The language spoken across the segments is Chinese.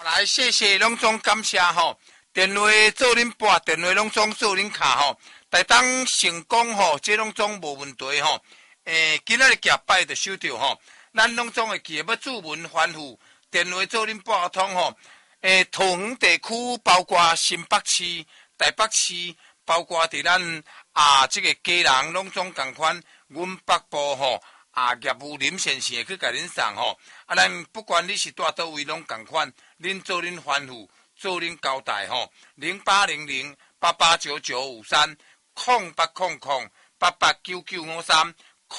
来，谢谢拢总感谢吼，电话做恁拨，电话拢总做恁卡吼，台当成功吼，这拢总无问题吼。今仔日夹拜就收到吼，咱拢总会记要注文反复，电话做恁拨通吼。桃园地区包括新北市、台北市，包括伫咱这个家人拢总共款，阮北部吼业务林先生会去甲恁送吼。咱不管你是住倒位拢共款，恁做恁反复，做恁交代吼。0800889953 0800889953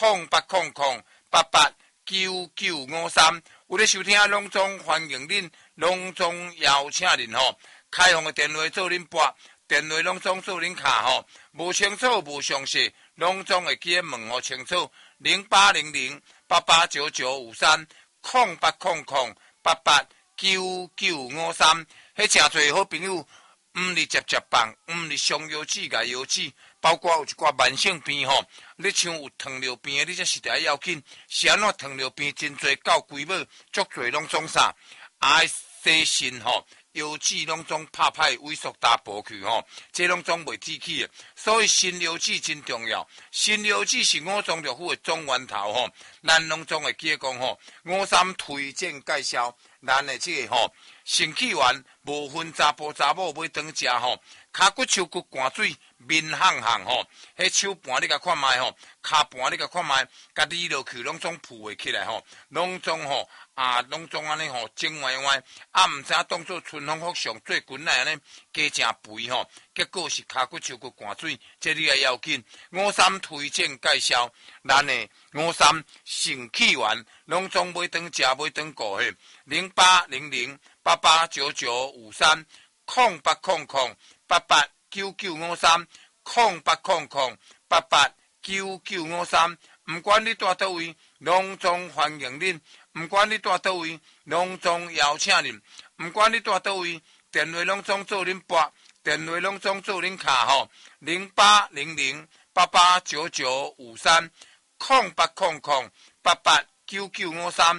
0800889953。有咧收听拢总欢迎恁，拢总邀请恁吼。开放的电话做恁拨，电话拢总做恁卡吼。无清楚无详细，拢总会记问互清楚。0800889953 0800889953。迄诚侪好朋友，毋是接棒，毋是上腰子甲腰子，包括有一寡慢性病吼。你像有糖尿病的，你才是第一要紧。是安怎糖尿病真侪到规尾，足侪拢总啥？细肾吼，腰子拢总拍歹萎缩大波去吼，这拢总袂记起的。所以新腰子真重要，新腰子是五脏六腑的总源头吼。咱拢总会记讲吼，53推荐介绍咱的这个吼。肾气丸无分查甫查某买当食吼，骹骨手骨寒水面烘烘吼，迄手盘你甲看卖吼，骹盘你甲看卖，甲理落去拢总浮会起来吼，拢总吼拢总安尼吼整歪歪，毋知当做春风福上做滚来安尼加正肥吼，结果是骹骨手骨寒水，这你也要紧。53推荐介绍咱的53肾气丸，拢总买当食买当顾嘿，0800889953 0800889953 0800889953。毋管你住倒位，拢总欢迎恁；毋管你住倒位，拢总邀请恁；毋管你住倒位，电话拢总做恁拨，电话拢总做恁卡吼。0800889953 0800889953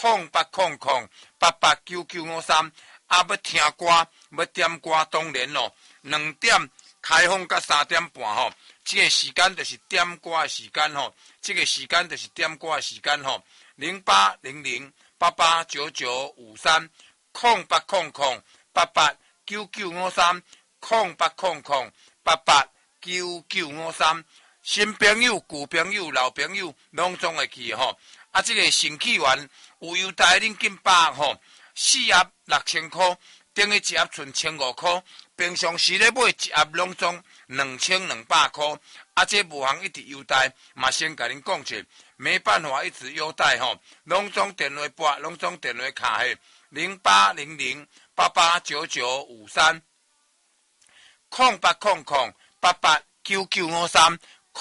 0800889953。要听歌，要点歌，当然咯，2点开放到3点半吼，这个时间就是点歌的时间吼，这个时间就是点歌的时间吼。0800889953 0800889953 0800889953。新朋友、旧朋友、老朋友，拢总会去吼。这个肾气丸有优待，恁紧把握吼，4盒6000块，等于1盒剩1500块。平常时咧买1盒拢总2200块，这无行一直优待，嘛先甲恁讲者，没办法一直优待吼，拢总电话拨，拢总电话卡嘿，0800889953 0800889953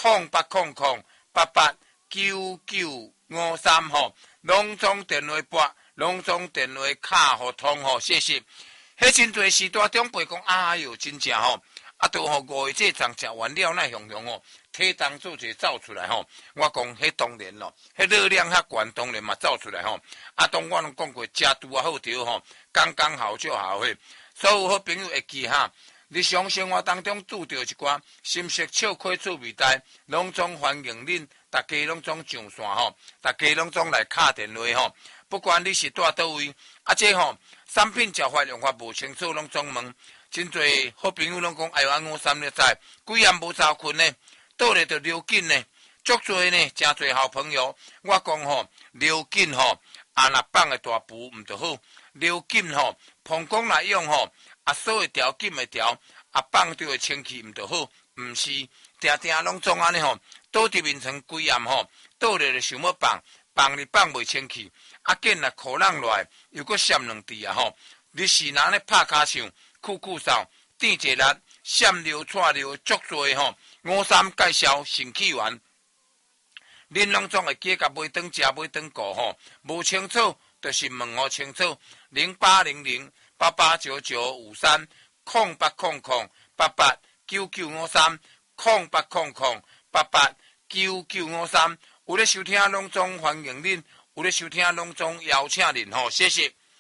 0800889953吼，拢总电话拨，拢总电话卡互通吼，谢谢。迄真侪时代长辈讲，哎哟，真正吼，都吼5月这粽食完了，那雄雄吼，体重做者走出来吼。我讲，迄当然咯，迄热量较悬，当然嘛走出来吼。当我拢讲过，食拄啊好调吼，刚刚好就好嘿。所有好朋友会记哈，日常生活当中拄着一寡心色笑亏趣味带，拢总欢迎恁，大家拢总上线吼，大家拢总来敲电话吼。不管你是住倒位，这吼。产品食法用法无清楚，拢总问，真侪好朋友拢讲，哎呦，53了知，几暗无早困呢，倒来就流紧呢，足侪呢，真侪好朋友，我讲吼，流紧吼，若放的大补毋就好，流紧吼，膀胱来用吼，锁会调，紧会调，放着会清气毋就好，毋是，定定拢总安尼吼，倒伫面床规暗吼，倒来就想要放你放袂清气。见若苦人来，又搁闪两滴啊吼！你是拿咧拍骹上，酷扫，电一力，闪流串流，足多吼。53介绍肾气丸，恁拢总会记甲买当食买当顾吼。无清楚，就是问我清楚。0800889953 0800889953 0800889953。有咧收听拢总欢迎恁。有咧收听拢总邀请恁吼，谢谢。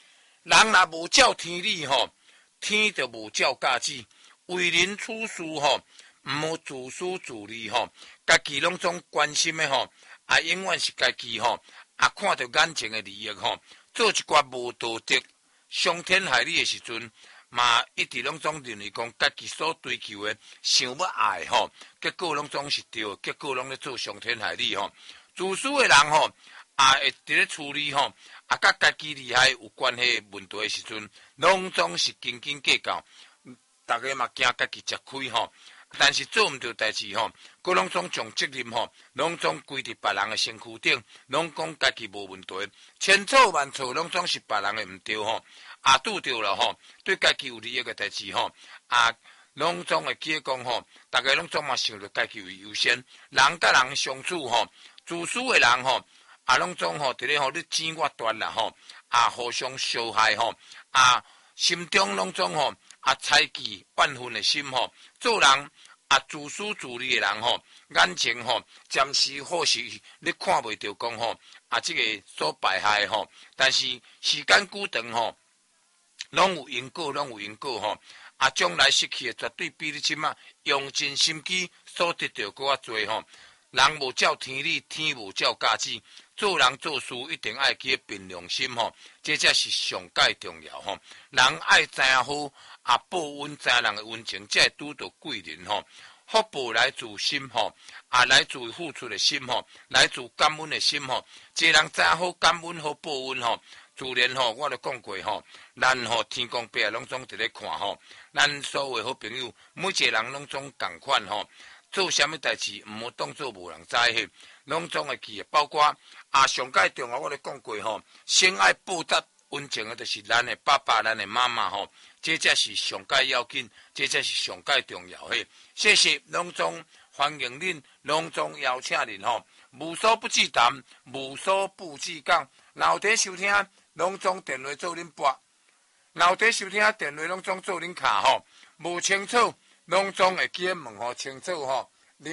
人若无照天理吼，天就无照价值。为人处事吼，毋好自私自利吼，家己拢总关心的吼，永远是家己吼，看到眼前的利益吼，做一寡无道德、伤天害理的时阵，嘛一直拢总认为讲家己所追求的、想要爱吼，结果拢总是对，结果拢咧做伤天害理吼。自私的人吼，会伫咧处理吼，甲家己利害有关系的问题的时阵，拢总是斤斤计较。大家嘛惊家己吃亏吼，但是做毋到代志吼，佮拢总将责任吼，拢总归伫别人的身躯顶，拢讲家己无问题，千错万错拢总是别人的毋对吼，拄着了吼，对家己有利益的代志吼，拢总会记讲吼，大家拢总嘛想着家己为优先，人甲人相处吼，自私的人吼，拢总吼伫咧吼你争我夺啦吼，互相伤害吼，心中拢总吼。猜忌万分的心吼，做人自私自利的人吼，眼前吼暂时或许你看袂到讲吼，这个所败害吼，但是时间久长吼，拢有因果，拢有因果吼，将来失去的绝对比你即马用尽心机所得到搁较多吼。人无照天理，天无照价值。做人做事一定爱去凭良心吼，这才是上界重要吼。人爱知影好，报恩知人的恩情，才会拄到贵人吼。福报来自心吼，来自付出的心吼，来自感恩的心吼。一个人知影好感恩好报恩吼，自然吼，我都讲过吼，咱吼天公伯拢总伫咧看吼，咱所有好朋友，每一个人拢总共款吼。做啥物代志，毋好当做无人知去，拢总会记。包括上界重要，我咧讲过吼，先爱报答恩情的，就是咱的爸爸、咱的妈妈吼，这才是上界要紧，这才是上界重要嘿。谢谢，拢总欢迎恁，拢总邀请恁吼，无所不至谈，无所不至讲。老弟收听，拢总电话做恁拨；老弟收听电话拢总做恁卡吼，无清楚。拢总会记问候清楚吼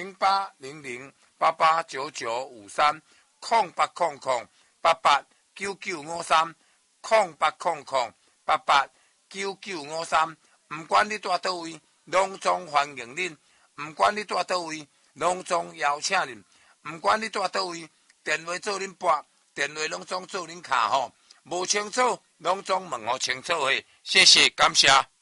，0800889953，0800889953，毋管你住倒位，拢总欢迎恁；毋管你住倒位，拢总邀请恁；毋管你住倒位，电话做恁拨，电话拢总做恁卡吼，无清楚拢总问候清楚嘿，谢谢感谢。